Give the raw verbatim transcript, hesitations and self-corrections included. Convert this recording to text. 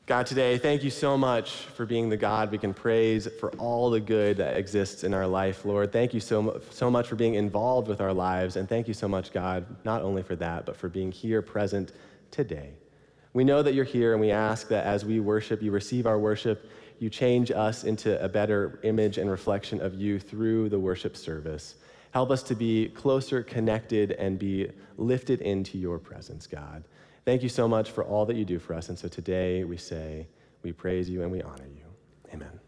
God, today, thank you so much for being the God we can praise, for all the good that exists in our life, Lord. Thank you so, mu- so much for being involved with our lives, and thank you so much, God, not only for that, but for being here present today. We know that you're here, and we ask that as we worship, you receive our worship, you change us into a better image and reflection of you through the worship service. Help us to be closer connected and be lifted into your presence, God. Thank you so much for all that you do for us. And so today we say, we praise you and we honor you. Amen.